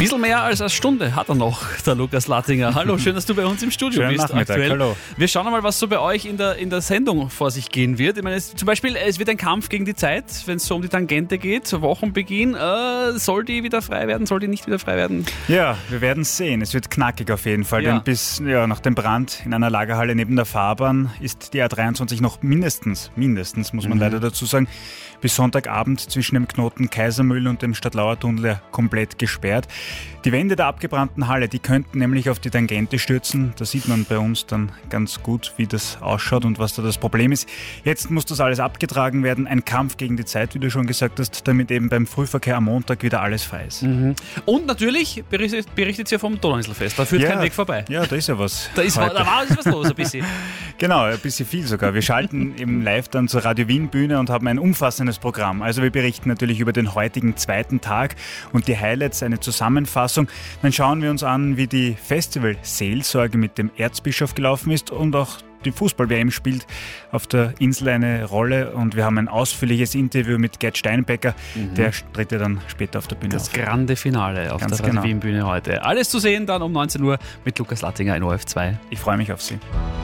bisschen mehr als eine Stunde hat er noch, der Lukas Lattinger. Hallo, schön, dass du bei uns im Studio Schönen bist. Nachmittag, Aktuell. hallo. Wir schauen einmal, was so bei euch in der Sendung vor sich gehen wird. Ich meine, zum Beispiel, es wird ein Kampf gegen die Zeit, wenn es so um die Tangente geht. Wochenbeginn, soll die wieder frei werden, soll die nicht wieder frei werden? Ja, wir werden sehen. Es wird knackig auf jeden Fall, Ja. denn bis nach dem Brand in einer Lagerhalle neben der Fahrbahn ist die A23 noch mindestens, muss man leider dazu sagen, bis Sonntagabend zwischen dem Knoten Kaisermühl und dem Stadtlauer Tunnel ja komplett gesperrt. Die Wände der abgebrannten Halle, die könnten nämlich auf die Tangente stürzen. Da sieht man bei uns dann ganz gut, wie das ausschaut und was da das Problem ist. Jetzt muss das alles abgetragen werden. Ein Kampf gegen die Zeit, wie du schon gesagt hast, damit eben beim Frühverkehr am Montag wieder alles frei ist. Und natürlich berichtet ihr vom Donauinselfest. Da führt kein Weg vorbei. Ja, da ist ja was. Da war was los, ein bisschen. Genau, ein bisschen viel sogar. Wir schalten eben live dann zur Radio Wien Bühne und haben ein umfassendes Programm. Also wir berichten natürlich über den heutigen zweiten Tag und die Highlights, eine Zusammenfassung. Dann schauen wir uns an, wie die Festival-Seelsorge mit dem Erzbischof gelaufen ist und auch die Fußball-WM spielt auf der Insel eine Rolle und wir haben ein ausführliches Interview mit Gerd Steinbecker, der tritt ja dann später auf der Bühne Das auf. grande Finale auf Ganz der Radio genau. Wien Bühne heute. Alles zu sehen dann um 19 Uhr mit Lukas Lattinger in ORF 2. Ich freue mich auf Sie.